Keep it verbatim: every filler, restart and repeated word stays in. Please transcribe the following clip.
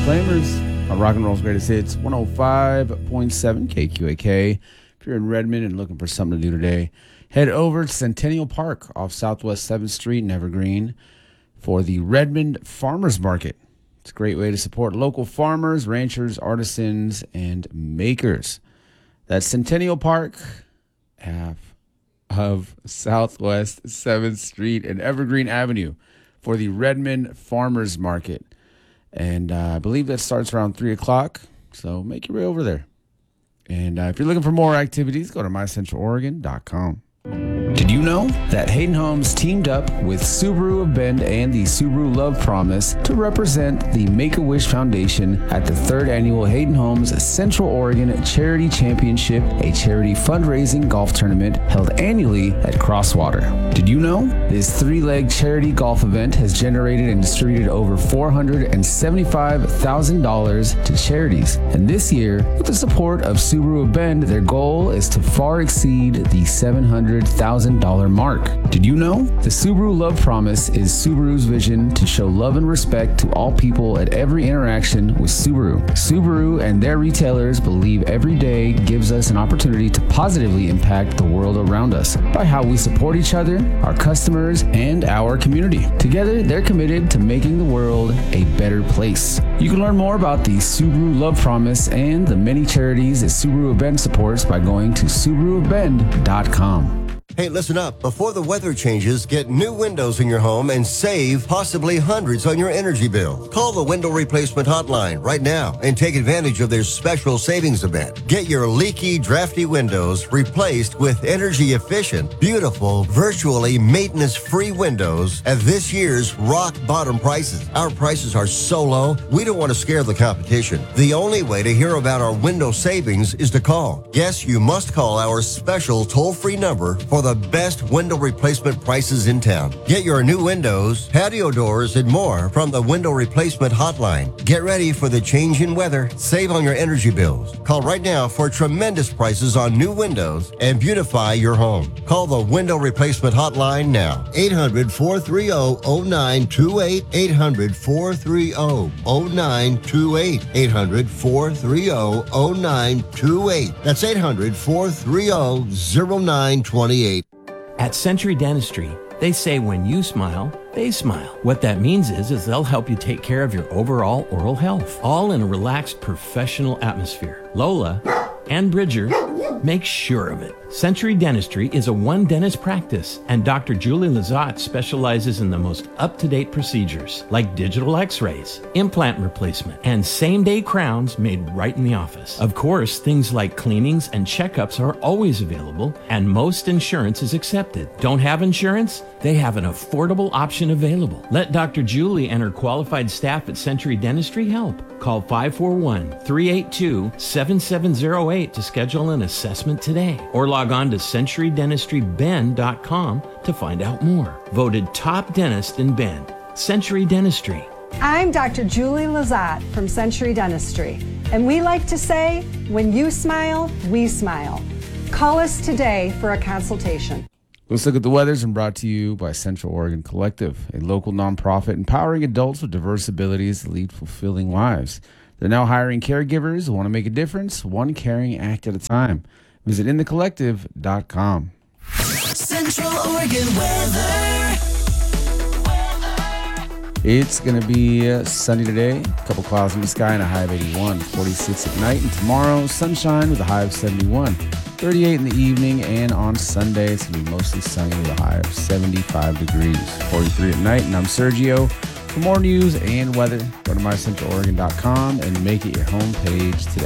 Flamers on Rock and Roll's Greatest Hits, one oh five point seven K Q A K. If you're in Redmond and looking for something to do today, head over to Centennial Park off Southwest seventh Street in Evergreen for the Redmond Farmers Market. It's a great way to support local farmers, ranchers, artisans, and makers. That's Centennial Park, half of Southwest seventh Street and Evergreen Avenue for the Redmond Farmers Market. And uh, I believe that starts around three o'clock, so make your way over there. And uh, if you're looking for more activities, go to my central oregon dot com. Did you know that Hayden Homes teamed up with Subaru of Bend and the Subaru Love Promise to represent the Make-A-Wish Foundation at the third annual Hayden Homes Central Oregon Charity Championship, a charity fundraising golf tournament held annually at Crosswater? Did you know this three-leg charity golf event has generated and distributed over four hundred seventy-five thousand dollars to charities? And this year, with the support of Subaru of Bend, their goal is to far exceed the seven hundred thousand dollars mark. Did you know the Subaru Love Promise is Subaru's vision to show love and respect to all people at every interaction with Subaru? Subaru and their retailers believe every day gives us an opportunity to positively impact the world around us by how we support each other, our customers, and our community. Together, they're committed to making the world a better place. You can learn more about the Subaru Love Promise and the many charities that Subaru of Bend supports by going to subaru of bend dot com. Hey, listen up. Before the weather changes, get new windows in your home and save possibly hundreds on your energy bill. Call the Window Replacement Hotline right now and take advantage of their special savings event. Get your leaky, drafty windows replaced with energy-efficient, beautiful, virtually maintenance-free windows at this year's rock-bottom prices. Our prices are so low, we don't want to scare the competition. The only way to hear about our window savings is to call. Yes, you must call our special toll-free number for the best window replacement prices in town. Get your new windows, patio doors, and more from the Window Replacement Hotline. Get ready for the change in weather. Save on your energy bills. Call right now for tremendous prices on new windows and beautify your home. Call the Window Replacement Hotline now. eight hundred, four three zero, zero nine two eight. eight hundred, four three zero, zero nine two eight. eight hundred, four three zero, zero nine two eight. That's eight hundred, four three zero, zero nine two eight. At Century Dentistry, they say when you smile, they smile. What that means is, is they'll help you take care of your overall oral health, all in a relaxed, professional atmosphere. Lola and Bridger make sure of it. Century Dentistry is a one-dentist practice, and Doctor Julie Lazat specializes in the most up-to-date procedures, like digital x-rays, implant replacement, and same-day crowns made right in the office. Of course, things like cleanings and checkups are always available, and most insurance is accepted. Don't have insurance? They have an affordable option available. Let Doctor Julie and her qualified staff at Century Dentistry help. Call five four one, three eight two, seven seven zero eight to schedule an assessment today, or log on to century dentistry bend dot com to find out more. Voted top dentist in Bend. Century Dentistry. I'm Doctor Julie Lazat from Century Dentistry, and we like to say, when you smile, we smile. Call us today for a consultation. Let's look at the weathers, and brought to you by Central Oregon Collective, a local nonprofit empowering adults with diverse abilities to lead fulfilling lives. They're now hiring caregivers who want to make a difference, one caring act at a time. Visit in the collective dot com. Central Oregon weather. It's going to be uh, sunny today, a couple clouds in the sky and a high of eighty-one, forty-six at night. And tomorrow, sunshine with a high of seventy-one, thirty-eight in the evening. And on Sunday, it's going to be mostly sunny with a high of seventy-five degrees, forty-three at night. And I'm Sergio. For more news and weather, go to my central oregon dot com and make it your homepage today.